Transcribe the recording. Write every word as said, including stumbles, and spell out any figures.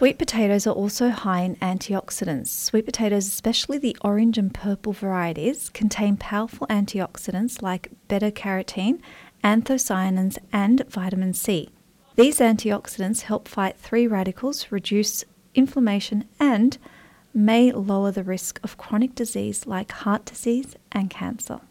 Sweet potatoes are also high in antioxidants. Sweet potatoes, especially the orange and purple varieties, contain powerful antioxidants like beta-carotene, anthocyanins, and vitamin C. These antioxidants help fight free radicals, reduce inflammation, and may lower the risk of chronic disease like heart disease and cancer.